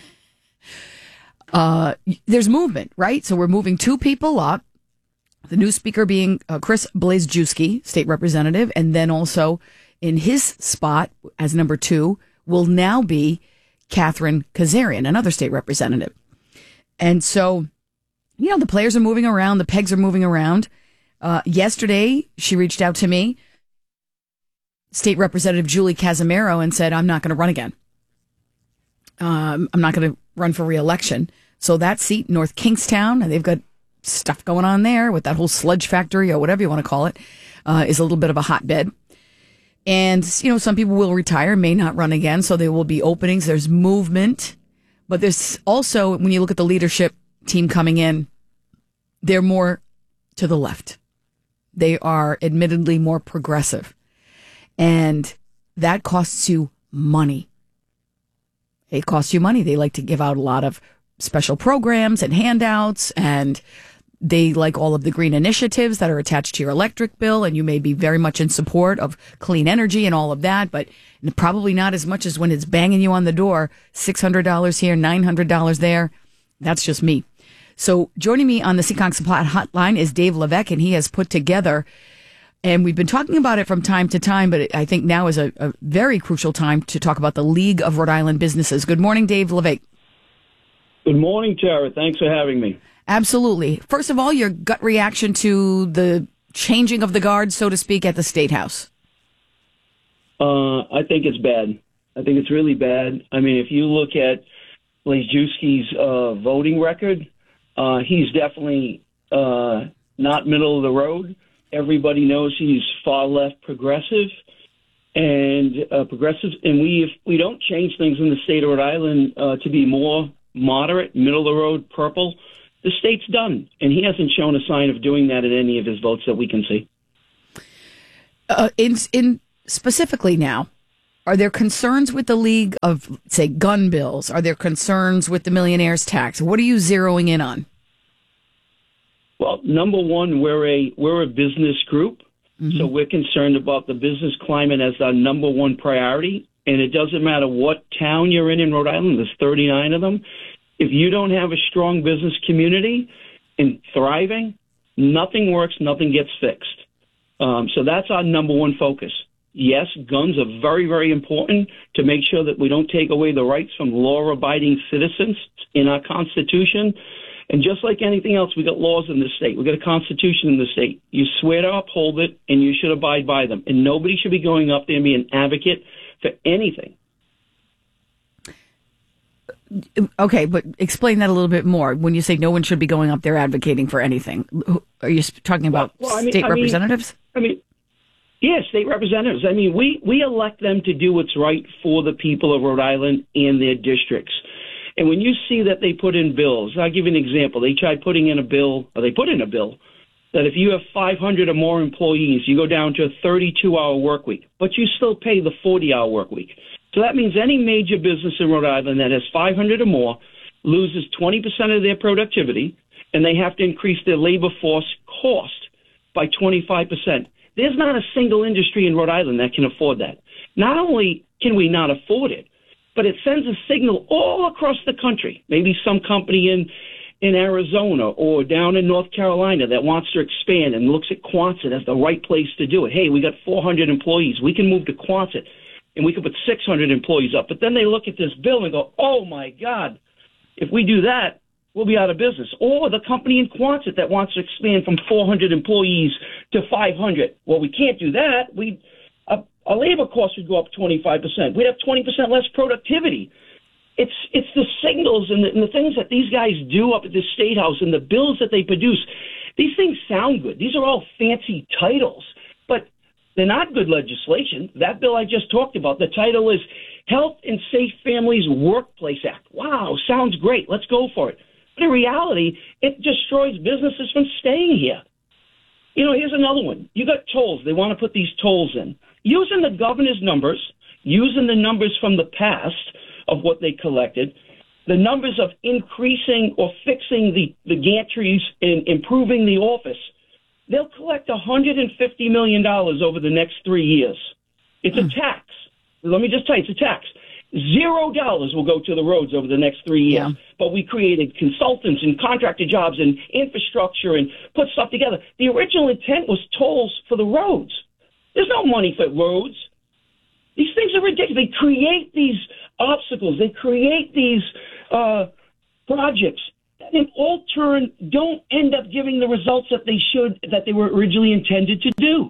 there's movement, right? So we're moving two people up. The new speaker being Chris Blazejewski, state representative, and then also in his spot as number 2 will now be Catherine Kazarian, another state representative. And so, the players are moving around, the pegs are moving around. Yesterday, she reached out to me, State Representative Julie Casimiro, and said, I'm not going to run again. I'm not going to run for re-election. So that seat, North Kingstown, and they've got stuff going on there with that whole sludge factory or whatever you want to call it, is a little bit of a hotbed. And, some people will retire, may not run again, so there will be openings. There's movement. But there's also, when you look at the leadership team coming in, they're more to the left. They are admittedly more progressive. And that costs you money. It costs you money. They like to give out a lot of special programs and handouts and They like all of the green initiatives that are attached to your electric bill, and you may be very much in support of clean energy and all of that, but probably not as much as when it's banging you on the door, $600 here, $900 there. That's just me. So joining me on the Seekonk Supply Hotline is Dave Levesque, and he has put together, and we've been talking about it from time to time, but I think now is a very crucial time to talk about the League of Rhode Island Businesses. Good morning, Dave Levesque. Good morning, Tara. Thanks for having me. Absolutely. First of all, your gut reaction to the changing of the guard, so to speak, at the State House. I think it's bad. I think it's really bad. I mean, if you look at Blazewski's voting record, he's definitely not middle of the road. Everybody knows he's far left progressive, and if we don't change things in the state of Rhode Island to be more moderate, middle of the road, purple, the state's done, and he hasn't shown a sign of doing that in any of his votes that we can see. In specifically now, are there concerns with the League of, say, gun bills? Are there concerns with the millionaire's tax? What are you zeroing in on? Well, number one, we're a business group, so we're concerned about the business climate as our number one priority. And it doesn't matter what town you're in Rhode Island. There's 39 of them. If you don't have a strong business community and thriving, nothing works, nothing gets fixed. So that's our number one focus. Yes, guns are very, very important to make sure that we don't take away the rights from law-abiding citizens in our Constitution. And just like anything else, we got laws in the state. We got a Constitution in the state. You swear to uphold it, and you should abide by them. And nobody should be going up there and being an advocate for anything. Okay, but explain that a little bit more. When you say no one should be going up there advocating for anything, are you talking about state representatives? Yeah, state representatives. I mean, we elect them to do what's right for the people of Rhode Island and their districts. And when you see that they put in bills, I'll give you an example. They put in a bill that if you have 500 or more employees, you go down to a 32-hour work week, but you still pay the 40-hour work week. So that means any major business in Rhode Island that has 500 or more loses 20% of their productivity, and they have to increase their labor force cost by 25%. There's not a single industry in Rhode Island that can afford that. Not only can we not afford it, but it sends a signal all across the country. Maybe some company in Arizona or down in North Carolina that wants to expand and looks at Quonset as the right place to do it. Hey, we got 400 employees. We can move to Quonset, and we could put 600 employees up. But then they look at this bill and go, oh, my God, if we do that, we'll be out of business. Or the company in Quonset that wants to expand from 400 employees to 500. Well, we can't do that. Our labor costs would go up 25%. We'd have 20% less productivity. It's the signals and the things that these guys do up at the State House and the bills that they produce. These things sound good. These are all fancy titles, but they're not good legislation. That bill I just talked about, the title is Health and Safe Families Workplace Act. Wow, sounds great. Let's go for it. But in reality, it destroys businesses from staying here. You know, here's another one. You got tolls. They want to put these tolls in. Using the governor's numbers, using the numbers from the past of what they collected, the numbers of increasing or fixing the gantries and improving the office, they'll collect $150 million over the next 3 years. It's a tax. Let me just tell you, it's a tax. $0 will go to the roads over the next 3 years. Yeah. But we created consultants and contracted jobs and infrastructure and put stuff together. The original intent was tolls for the roads. There's no money for roads. These things are ridiculous. They create these obstacles. They create these projects that in all turn don't end up giving the results that they were originally intended to do.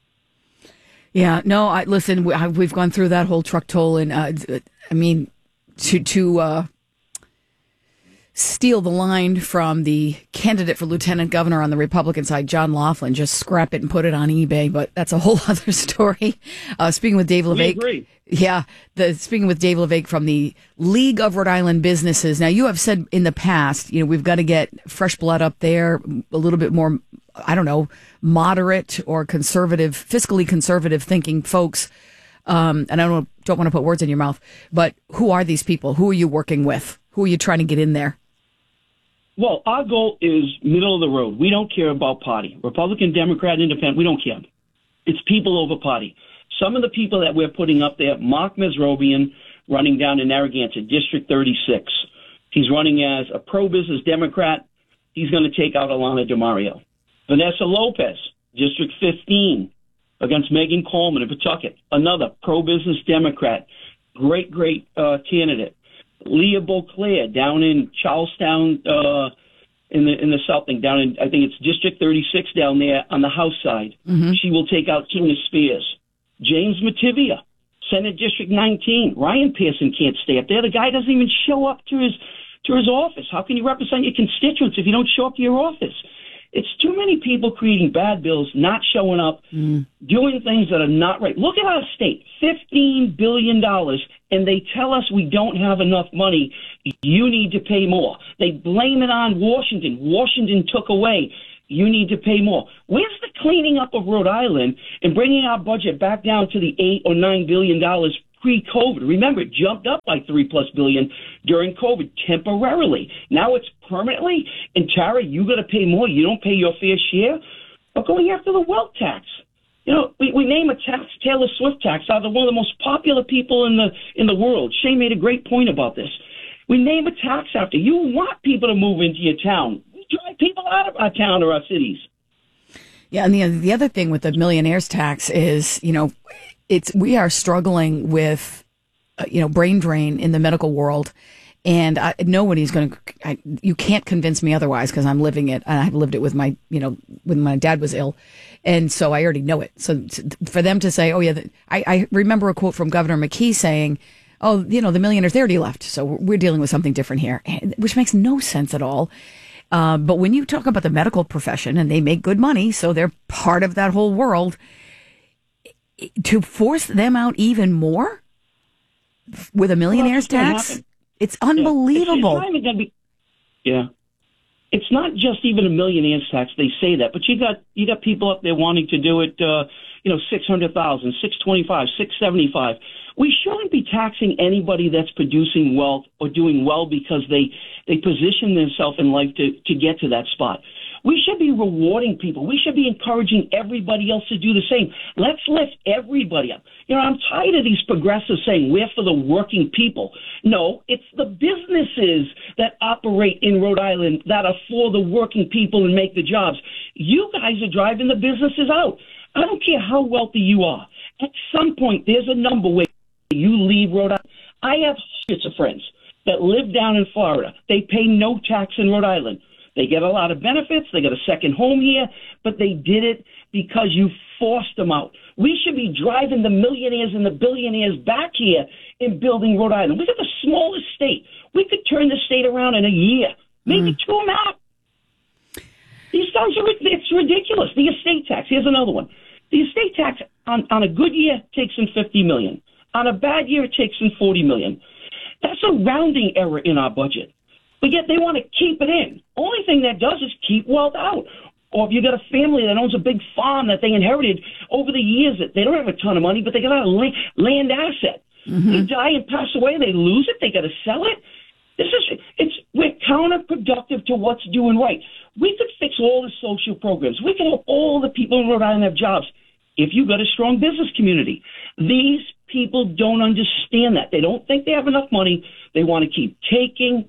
Yeah, no, listen, we've gone through that whole truck toll, and I mean, to steal the line from the candidate for lieutenant governor on the Republican side, John Laughlin, just scrap it and put it on eBay, but that's a whole other story. Speaking with Dave Levesque. We agree. Yeah, speaking with Dave Levesque from the League of Rhode Island Businesses. Now, you have said in the past, you know, we've got to get fresh blood up there, a little bit more, I don't know, moderate or conservative, fiscally conservative thinking folks. And I don't want to put words in your mouth, but who are these people? Who are you working with? Who are you trying to get in there? Well, our goal is middle of the road. We don't care about party. Republican, Democrat, Independent, we don't care. It's people over party. Some of the people that we're putting up there, Mark Mesrobian, running down in Narragansett, District 36. He's running as a pro-business Democrat. He's going to take out Alana DeMario. Vanessa Lopez, District 15, against Megan Coleman in Pawtucket, another pro-business Democrat. Great candidate. Leah Beauclair down in Charlestown, in the South, down in, I think it's District 36 down there on the House side. Mm-hmm. She will take out Tina Spears. James Mativia, Senate District 19. Ryan Pearson can't stay up there. The guy doesn't even show up to his office. How can you represent your constituents if you don't show up to your office? It's too many people creating bad bills, not showing up, doing things that are not right. Look at our state, $15 billion, and they tell us we don't have enough money. You need to pay more. They blame it on Washington. Washington took away. You need to pay more. Where's the cleaning up of Rhode Island and bringing our budget back down to the $8 or $9 billion pre-COVID? Remember, it jumped up by $3+ billion during COVID temporarily. Now it's permanently. And Tara, you got to pay more. You don't pay your fair share. But going after the wealth tax. You know, we name a tax, Taylor Swift tax, out of one of the most popular people in the world. Shane made a great point about this. We name a tax after you. Want people to move into your town. We drive people out of our town or our cities. Yeah, and the other thing with the millionaires tax is, we are struggling with, brain drain in the medical world, and nobody's going to. You can't convince me otherwise because I'm living it, and I've lived it with my, when my dad was ill, and so I already know it. So for them to say, "Oh yeah," I remember a quote from Governor McKee saying, "Oh, the millionaires they already left, so we're dealing with something different here," which makes no sense at all. But when you talk about the medical profession, and they make good money, so they're part of that whole world. To force them out even more with a millionaire's tax, it's unbelievable. It's not just even a millionaire's tax. They say that, but you got people up there wanting to do it. $600,000, $625,000, $675,000. We shouldn't be taxing anybody that's producing wealth or doing well because they position themselves in life to get to that spot. We should be rewarding people. We should be encouraging everybody else to do the same. Let's lift everybody up. I'm tired of these progressives saying we're for the working people. No, it's the businesses that operate in Rhode Island that are for the working people and make the jobs. You guys are driving the businesses out. I don't care how wealthy you are. At some point, there's a number where you leave Rhode Island. I have hundreds of friends that live down in Florida. They pay no tax in Rhode Island. They get a lot of benefits. They got a second home here, but they did it because you forced them out. We should be driving the millionaires and the billionaires back here in building Rhode Island. We got the smallest state. We could turn the state around in a year, maybe 2.5. These guys it's ridiculous. The estate tax. Here's another one. The estate tax on a good year takes in $50 million. On a bad year, it takes in $40 million. That's a rounding error in our budget. But yet they want to keep it in. Only thing that does is keep wealth out. Or if you got a family that owns a big farm that they inherited over the years, that they don't have a ton of money, but they got a land asset. Mm-hmm. They die and pass away, they lose it, they got to sell it. We're counterproductive to what's doing right. We could fix all the social programs. We could help all the people in Rhode Island have jobs if you got a strong business community. These people don't understand that. They don't think they have enough money. They want to keep taking.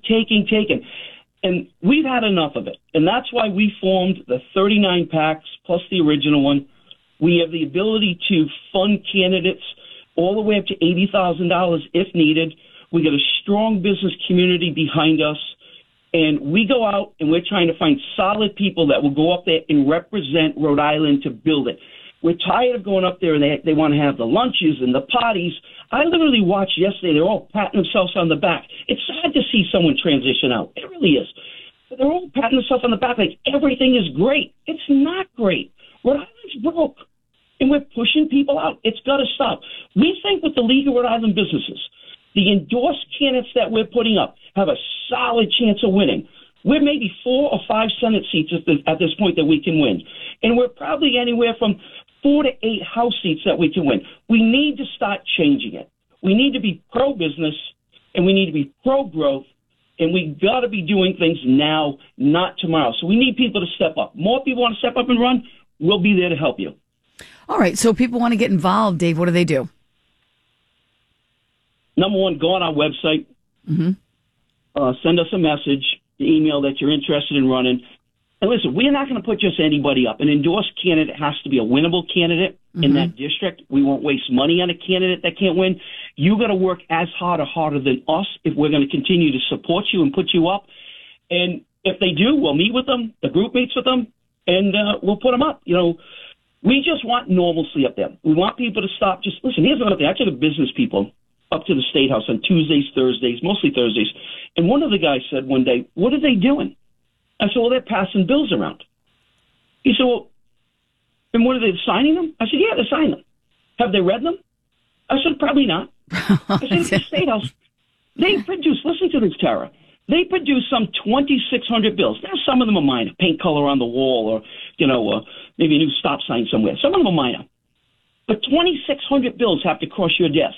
And we've had enough of it. And that's why we formed the 39 PACs plus the original one. We have the ability to fund candidates all the way up to $80,000 if needed. We got a strong business community behind us. And we go out and we're trying to find solid people that will go up there and represent Rhode Island to build it. We're tired of going up there and they want to have the lunches and the parties. I literally watched yesterday. They're all patting themselves on the back. It's sad to see someone transition out. It really is. But they're all patting themselves on the back like everything is great. It's not great. Rhode Island's broke, and we're pushing people out. It's got to stop. We think with the League of Rhode Island Businesses, the endorsed candidates that we're putting up have a solid chance of winning. We're maybe 4 or 5 Senate seats at this point that we can win. And we're probably anywhere from 4 to 8 House seats that we can win. We need to start changing it. We need to be pro-business, and we need to be pro-growth, And we got to be doing things now, not tomorrow. So we need people to step up. More people want to step up and run. We'll be there to help you. All right. So people want to get involved, Dave. What do they do? Number one, go on our website. Send us a message, the email that you're interested in running. And listen, we're not going to put just anybody up. An endorsed candidate has to be a winnable candidate in that district. We won't waste money on a candidate that can't win. You got to work as hard or harder than us if we're going to continue to support you and put you up. And if they do, we'll meet with them. The group meets with them, and we'll put them up. You know, we just want normalcy up there. We want people to stop. Just listen, here's another thing. I took the business people up to the State House on Tuesdays, Thursdays, mostly Thursdays. And one of the guys said one day, what are they doing? I said, well, they're passing bills around. He said, well, and what are they, signing them? I said, yeah, they're signing them. Have they read them? I said, probably not. I said, at the State House, they produce, listen to this, Tara, they produce some 2,600 bills. Now, some of them are minor, paint color on the wall or, you know, maybe a new stop sign somewhere. Some of them are minor. But 2,600 bills have to cross your desk.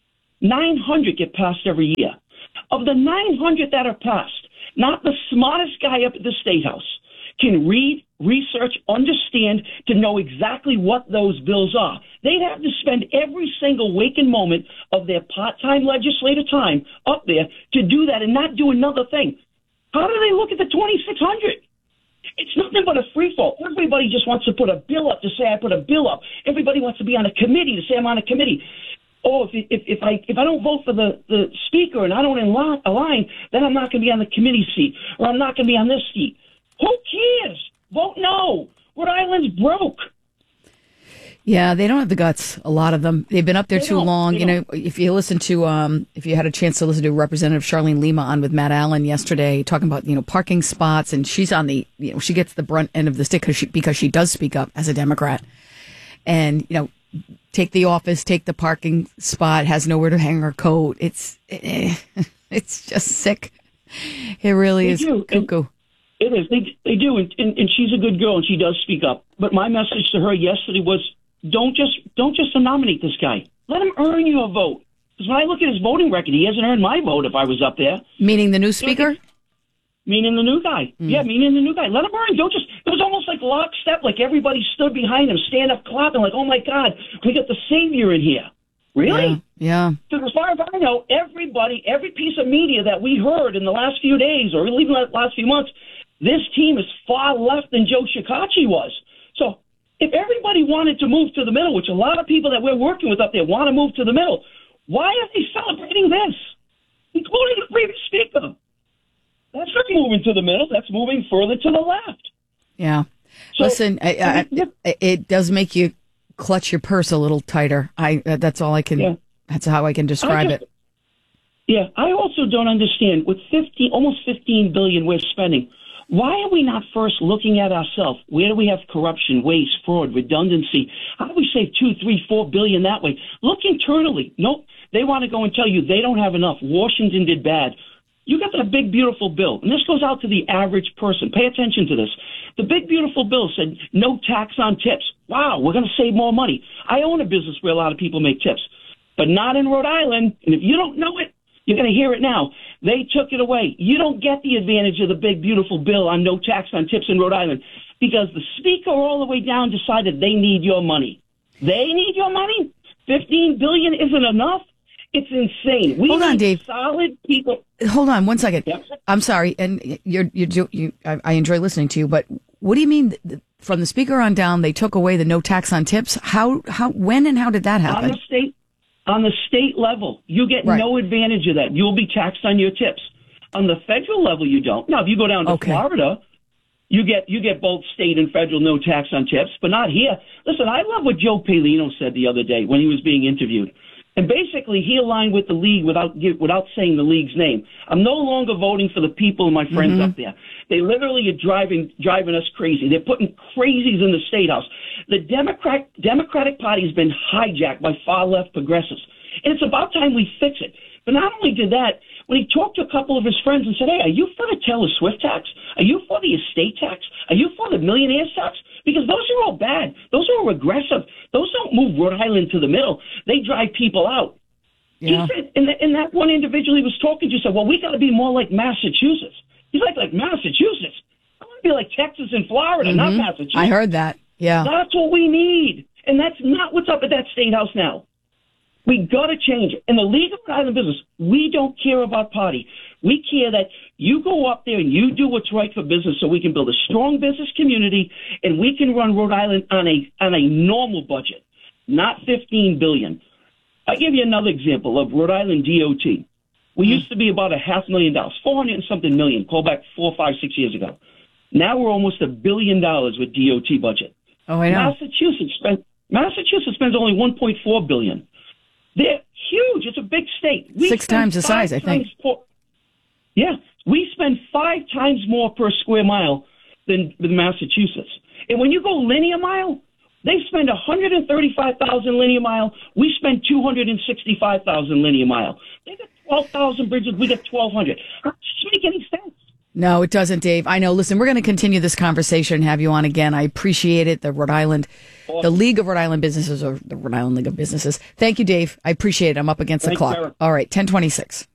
900 get passed every year. Of the 900 that are passed, not the smartest guy up at the State House can read, research, understand to know exactly what those bills are. They'd have to spend every single waking moment of their part-time legislative time up there to do that and not do another thing. How do they look at the 2,600? It's nothing but a free-fall. Everybody just wants to put a bill up to say I put a bill up. Everybody wants to be on a committee to say I'm on a committee. Oh, if I don't vote for the speaker and I don't align, then I'm not going to be on the committee seat or I'm not going to be on this seat. Who cares? Vote no. Rhode Island's broke. Yeah, they don't have the guts, a lot of them. They've been up there too long. You know, if you listen to, if you had a chance to listen to Representative Charlene Lima on with Matt Allen yesterday, talking about, you know, parking spots, and she's on the, you know, she gets the brunt end of the stick because she does speak up as a Democrat. And, you know, take the office, take the parking spot, has nowhere to hang her coat. It's just sick. It really is cuckoo. It is. They do, and she's a good girl, and she does speak up. But my message to her yesterday was, don't just nominate this guy. Let him earn you a vote. Because when I look at his voting record, he hasn't earned my vote if I was up there. Meaning the new speaker? Meaning the new guy. Yeah, meaning the new guy. Let him earn. Don't just. It was almost like lockstep, like everybody stood behind him, stand up, clapping, like, oh my God, we got the savior in here. Really? Yeah. So as far as I know, every piece of media that we heard in the last few days or even the last few months, this team is far left than Joe Shekarchi was. So if everybody wanted to move to the middle, which a lot of people that we're working with up there want to move to the middle, why are they celebrating this, including the previous speaker? That's not moving to the middle. That's moving further to the left. Yeah. So, listen, it does make you clutch your purse a little tighter. That's all I can. Yeah. That's how I can describe it. Yeah. I also don't understand with almost $15 billion we're spending. Why are we not first looking at ourselves? Where do we have corruption, waste, fraud, redundancy? How do we save $2, $3, $4 billion that way? Look internally. Nope. They want to go and tell you they don't have enough. Washington did bad. You got that big, beautiful bill, and this goes out to the average person. Pay attention to this. The big, beautiful bill said no tax on tips. Wow, we're going to save more money. I own a business where a lot of people make tips, but not in Rhode Island. And if you don't know it, you're going to hear it now. They took it away. You don't get the advantage of the big, beautiful bill on no tax on tips in Rhode Island because the speaker all the way down decided they need your money. They need your money? $15 billion isn't enough? It's insane. Hold on, Dave. Solid people. Hold on 1 second. Yep. I'm sorry, and I enjoy listening to you, but what do you mean from the speaker on down? They took away the no tax on tips. How, when, and how did that happen? On the state level, you get no advantage of that. You'll be taxed on your tips. On the federal level, you don't. Now, if you go down to Florida, you get both state and federal no tax on tips, but not here. Listen, I love what Joe Paolino said the other day when he was being interviewed. And basically, he aligned with the league without saying the league's name. I'm no longer voting for the people and my friends up there. They literally are driving us crazy. They're putting crazies in the State House. The Democratic Party has been hijacked by far-left progressives. And it's about time we fix it. But not only did that, when he talked to a couple of his friends and said, hey, are you for the Taylor Swift tax? Are you for the estate tax? Are you for the millionaire's tax? Because those are all bad. Those are regressive. Those don't move Rhode Island to the middle. They drive people out. Yeah. He said, and that one individual he was talking to said, well, we got to be more like Massachusetts. He's like Massachusetts? I want to be like Texas and Florida, not Massachusetts. I heard that. Yeah. That's what we need. And that's not what's up at that State House now. We got to change it. In the League of Rhode Island Business, we don't care about party. We care that you go up there and you do what's right for business so we can build a strong business community and we can run Rhode Island on a normal budget, not $15 billion. I'll give you another example of Rhode Island DOT. We used to be about $500,000, 400 and something million, call back 4, 5, 6 years ago. Now we're almost $1 billion with DOT budget. Oh, I know. Massachusetts spends only $1.4 billion. They're huge. It's a big state. We 6 times the size, I think. We spend 5 times more per square mile than Massachusetts. And when you go linear mile, they spend 135,000 linear mile. We spend 265,000 linear mile. They got 12,000 bridges. We got 1,200. How does this make any sense? No, it doesn't, Dave. I know. Listen, we're going to continue this conversation and have you on again. I appreciate it. The League of Rhode Island Businesses, or the Rhode Island League of Businesses. Thank you, Dave. I appreciate it. I'm up against the clock. Sarah. All right, 10:26.